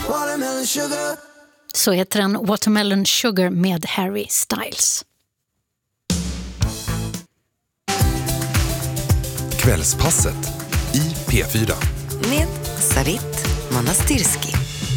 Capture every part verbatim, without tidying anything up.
Watermelon sugar. Så heter den Watermelon Sugar med Harry Styles. Kvällspasset i P fyra. Med Sarit Manastirski.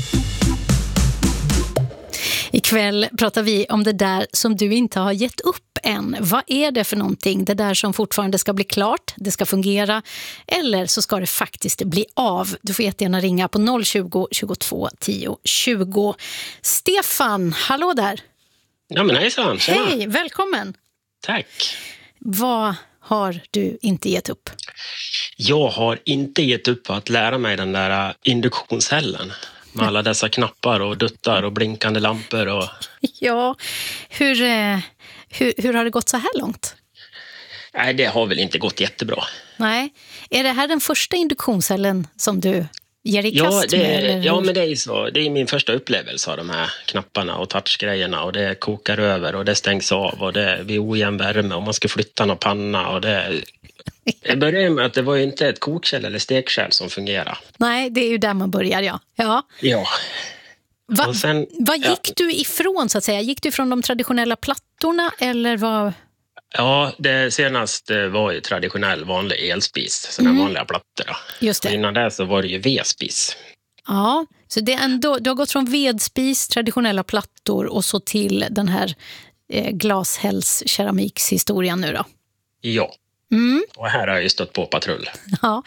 Ikväll pratar vi om det där som du inte har gett upp än. Vad är det för någonting? Det där som fortfarande ska bli klart, det ska fungera, eller så ska det faktiskt bli av. Du får jättegärna ringa på noll tjugo, tjugotvå, tio, tjugo. Stefan, hallå där! Ja men hejsan, tjena. Hej, välkommen! Tack! Vad har du inte gett upp? Jag har inte gett upp på att lära mig den där induktionshällen. Med alla dessa knappar och duttar och blinkande lampor. Och... Ja, hur, eh, hur, hur har det gått så här långt? Nej, det har väl inte gått jättebra. Nej, är det här den första induktionshällen som du ger i ja, kast det, med? Eller ja, men det är så. Det är min första upplevelse av de här knapparna och touchgrejerna. Och det kokar över och det stängs av och det blir ojämn värme och man ska flytta någon panna och det... Jag började med att det var ju inte ett kokkärl eller stekkärl som fungerar. Nej, det är ju där man börjar, ja. Ja. Ja. Va, Och sen, vad gick ja. du ifrån, så att säga? Gick du ifrån de traditionella plattorna eller vad? Ja, det senaste var ju traditionell vanlig elspis. Sådana Mm. vanliga plattor. Då. Just det. Och innan det så var det ju vedspis. Ja, så det är ändå, du har gått från vedspis, traditionella plattor och så till den här eh, glashälls keramikshistorien nu då. Ja. Mm. Och här har jag ju stått på patrull. Ja,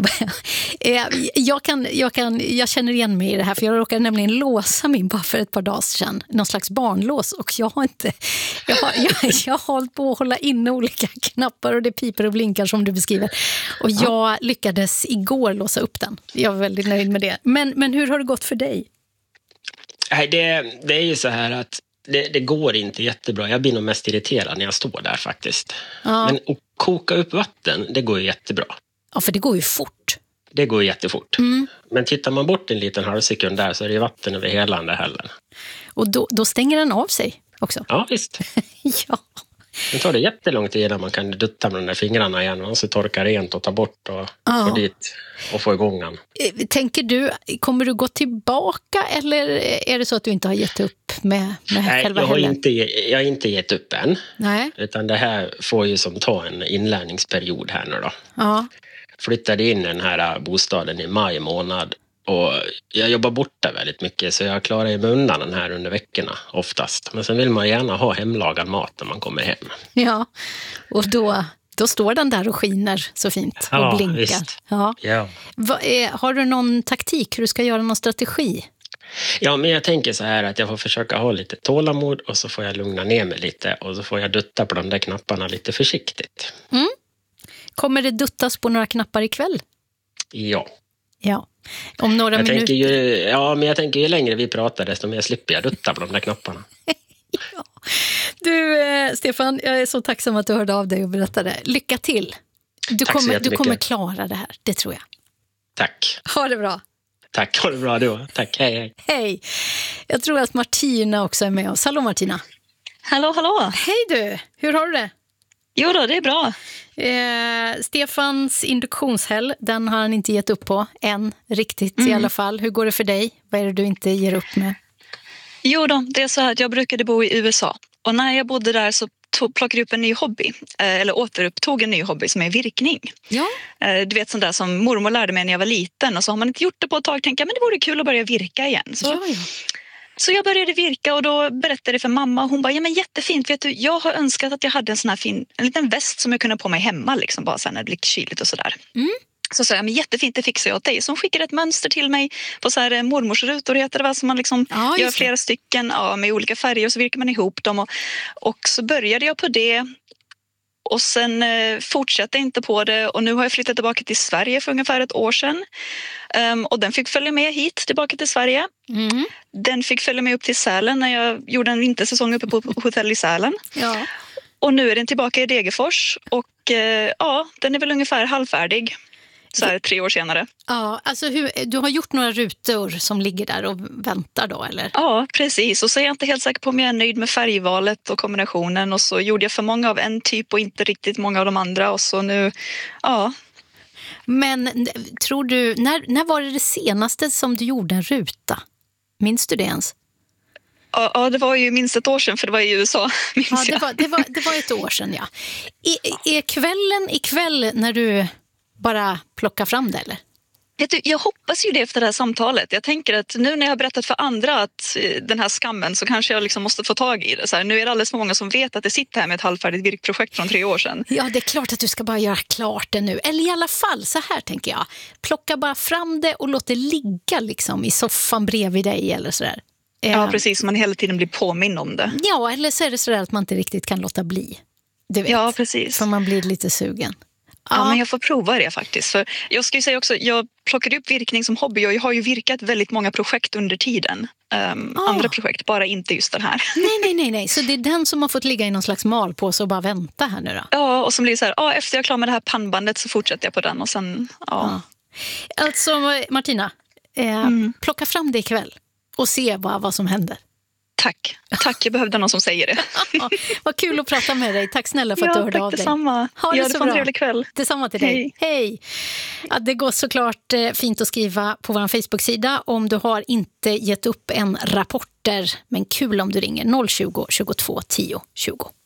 jag, kan, jag, kan, jag känner igen mig i det här, för jag råkade nämligen låsa min bara för ett par dagar sedan. Någon slags barnlås, och jag har inte jag har, jag, jag har hållit på att hålla in olika knappar och det piper och blinkar som du beskriver. Och jag ja. lyckades igår låsa upp den. Jag var väldigt nöjd med det. Men, men hur har det gått för dig? Nej, det, det är ju så här att det, det går inte jättebra. Jag blir nog mest irriterad när jag står där faktiskt. Ja. Men att koka upp vatten, det går ju jättebra. Ja, för det går ju fort. Det går jättefort. Mm. Men tittar man bort en liten halv sekund där så är det vatten över hela den där hällen. Och då, då stänger den av sig också? Ja, visst. Ja. Det tar det jättelång tid innan man kan dutta med de där fingrarna igen och så torka rent och ta bort och ja. få dit och få igång den. Tänker du, kommer du gå tillbaka eller är det så att du inte har gett upp med, med Nej, själva jag har hällen? inte, jag har inte gett upp än. Nej. Utan det här får ju som ta en inlärningsperiod här nu då. Ja. Flyttade in i den här bostaden i maj månad. Och jag jobbar borta väldigt mycket så jag klarar ju mig undan den här under veckorna oftast. Men sen vill man gärna ha hemlagad mat när man kommer hem. Ja, och då, då står den där och skiner så fint och ja, blinkar. Visst. Ja. Ja. Va, är, har du någon taktik hur du ska göra, någon strategi? Ja, men jag tänker så här att jag får försöka ha lite tålamod och så får jag lugna ner mig lite och så får jag dutta på de där knapparna lite försiktigt. Mm. Kommer det duttas på några knappar ikväll? Ja. Ja. Om några jag minuter. Tänker ju, ja, men jag tänker ju längre vi pratar desto mer slipper jag dutta på de där knapparna. Ja. Du, eh, Stefan, jag är så tacksam att du hörde av dig och berättade. Lycka till. Du, Tack så kommer, du jättemycket. kommer klara det här, det tror jag. Tack. Ha det bra. Tack, ha det bra du. Tack, hej hej. Hej. Jag tror att Martina också är med oss. Hallå Martina. Hallå, hallå. Hej du, hur har du det? Jo då, det är bra. Eh, Stefans induktionshäll, den har han inte gett upp på än, riktigt mm. i alla fall. Hur går det för dig? Vad är det du inte ger upp med? Jo då, det är så här att jag brukade bo i U S A. Och när jag bodde där så tog, plockade jag upp en ny hobby. Eh, eller återupptog en ny hobby som är virkning. Ja. Eh, du vet sånt där som mormor lärde mig när jag var liten. Och så har man inte gjort det på ett tag. Tänkte jag, men det vore kul att börja virka igen. Så... Ja, ja. Så jag började virka och då berättade det för mamma. Hon bara, ja men jättefint, vet du, jag har önskat att jag hade en sån här fin, en liten väst som jag kunde ha på mig hemma liksom, bara så här när det blir kyligt och sådär. Mm. Så sa jag, men jättefint, det fixar jag åt dig. Så hon skickade ett mönster till mig på så här mormorsrutor heter det, va? Så man liksom ja, gör flera stycken ja, med olika färger och så virkar man ihop dem. Och, och så började jag på det. Och sen eh, fortsatte inte på det och nu har jag flyttat tillbaka till Sverige för ungefär ett år sedan. Um, och den fick följa med hit tillbaka till Sverige. Mm. Den fick följa med upp till Sälen när jag gjorde en vintersäsong uppe på hotell i Sälen. Ja. Och nu är den tillbaka i Degerfors och eh, ja, den är väl ungefär halvfärdig. Så här tre år senare. Ja, alltså hur, du har gjort några rutor som ligger där och väntar då, eller? Ja, precis. Och så är jag inte helt säker på om jag är nöjd med färgvalet och kombinationen. Och så gjorde jag för många av en typ och inte riktigt många av de andra. Och så nu, ja. Men tror du, när, när var det det senaste som du gjorde en ruta? Minns du det ens? Ja, ja, det var ju minst ett år sedan, för det var i U S A, minns Ja, det jag. var, det, var, det var ett år sedan, ja. Är, är kvällen ikväll när du bara plockar fram det, eller? Vet du, jag hoppas ju det efter det här samtalet. Jag tänker att nu när jag har berättat för andra att eh, den här skammen, så kanske jag liksom måste få tag i det. Så här, nu är det alldeles för många som vet att det sitter här med ett halvfärdigt virkprojekt från tre år sedan. Ja, det är klart att du ska bara göra klart det nu. Eller i alla fall, så här tänker jag. Plocka bara fram det och låt det ligga liksom i soffan bredvid dig eller sådär. Ja, precis. Man hela tiden blir påminn om det. Ja, eller så är det sådär att man inte riktigt kan låta bli. Du vet, Ja, precis. för man blir lite sugen. Ja, Ja. men jag får prova det faktiskt. För jag ska ju säga också, jag plockade upp virkning som hobby och jag har ju virkat väldigt många projekt under tiden. Um, Ah. Andra projekt, bara inte just den här. Nej, nej, nej, nej. Så det är den som har fått ligga i någon slags malpåse och bara vänta här nu då? Ja, och som blir så här, ja, efter jag är klar med det här pannbandet så fortsätter jag på den och sen, ja. Ja. Alltså, Martina, eh, Mm. plocka fram det ikväll och se vad, vad som händer. Tack. Tack, jag behövde någon som säger det. Ja, vad kul att prata med dig. Tack snälla för att Ja, du hörde tack av dig. detsamma. Ha det Ja, så det var en bra. trevlig kväll. Detsamma till dig. Hej. Ja, det går såklart eh, fint att skriva på vår Facebook-sida om du har inte gett upp en rapporter. Men kul om du ringer noll tjugo, tjugotvå, tio, tjugo.